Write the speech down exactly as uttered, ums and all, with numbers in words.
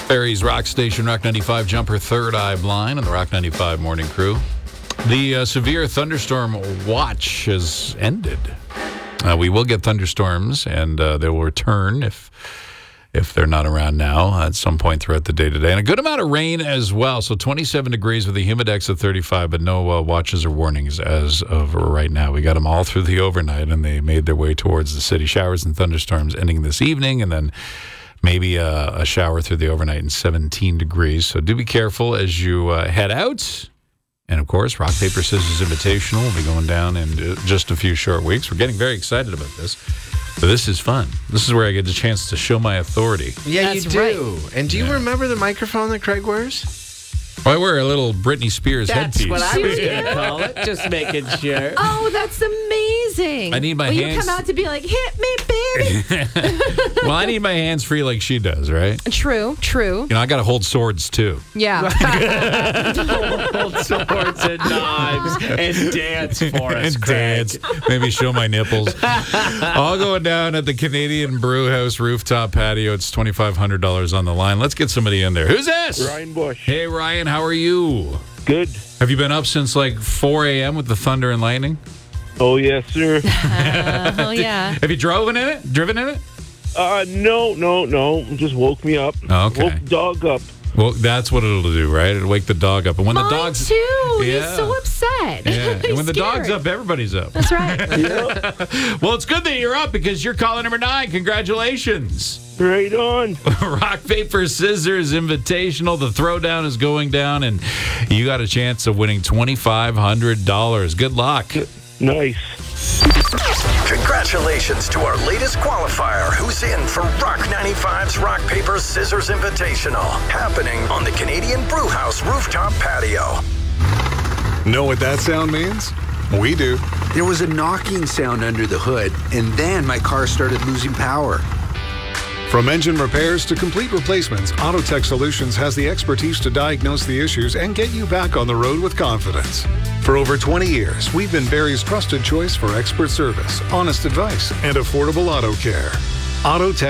Barry's Rock Station, Rock ninety-five Jumper, Third Eye Blind, and the Rock ninety-five Morning Crew. The uh, severe thunderstorm watch has ended. Uh, we will get thunderstorms, and uh, they will return if if they're not around now at some point throughout the day today. And a good amount of rain as well. So twenty-seven degrees with a humidex of thirty-five, but no uh, watches or warnings as of right now. We got them all through the overnight, and they made their way towards the city. Showers and thunderstorms ending this evening, and then maybe a, a shower through the overnight in seventeen degrees. So do be careful as you uh, head out. And, of course, Rock, Paper, Scissors Invitational will be going down in just a few short weeks. We're getting very excited about this. But this is fun. This is where I get the chance to show my authority. Yeah, That's you do. right. And do you Yeah. remember the microphone that Craig wears? I wear a little Britney Spears That's headpiece. what I was Do going to you? call it. Just making sure. Oh, that's amazing. I need my Will hands- you come out to be like, hit me, baby? Well, I need my hands free like she does, right? True, true. You know, I got to hold swords, too. Yeah. Hold swords and knives and dance for us, And Craig. dance. Maybe show my nipples. All going down at the Canadian Brew House rooftop patio. It's twenty-five hundred dollars on the line. Let's get somebody in there. Who's this? Ryan Bush. Hey, Ryan, how are you? Good. Have you been up since like four a.m. with the thunder and lightning? Oh, yes, sir. Oh, yeah. Have you driven in it? Driven in it? uh, no, no, no. Just woke me up. Oh, okay. Woke the dog up. Well, that's what it'll do, right? It'll wake the dog up. And when Mine the dog's too. Yeah. He's so upset. Yeah. And He's when the dog's scared. up, everybody's up. That's right. Well, it's good that you're up because you're caller number nine. Congratulations. Right on. Rock, Paper, Scissors Invitational. The throwdown is going down, and you got a chance of winning twenty-five hundred dollars. Good luck. Nice. Congratulations to our latest qualifier who's in for Rock ninety-five's Rock, Paper, Scissors Invitational, happening on the Canadian Brew House rooftop patio. Know what that sound means? We do. There was a knocking sound under the hood, and then my car started losing power. From engine repairs to complete replacements, Autotech Solutions has the expertise to diagnose the issues and get you back on the road with confidence. For over twenty years, we've been Barrie's trusted choice for expert service, honest advice, and affordable auto care. Autotech